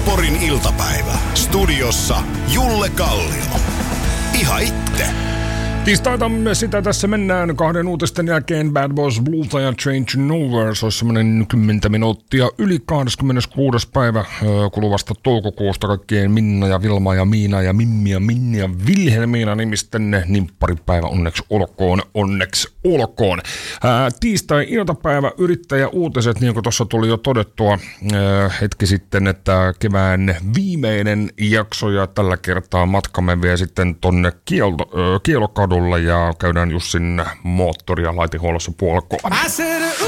Porin iltapäivä. Studiossa Julle Kallio. Ihan itse. Tiistaita sitä tässä mennään 2 uutisten jälkeen. Bad Boys Bluelta ja Train to Nowhere. Se olisi semmoinen 10 minuuttia yli 26. päivä kuluvasta toukokuusta. Kaikkien Minna ja Vilma ja Miina ja Mimmi ja Minni ja Vilhelmiina nimisten nimpparipäivä onneksi olkoon. Tiistai-iltapäivä yrittäjäuutiset, niin kuin tuossa tuli jo todettua hetki sitten, että kevään viimeinen jakso ja tällä kertaa matkamme vie sitten tonne Kielokadulle ja käydään Jussin moottori- ja laitehuollossa puolella.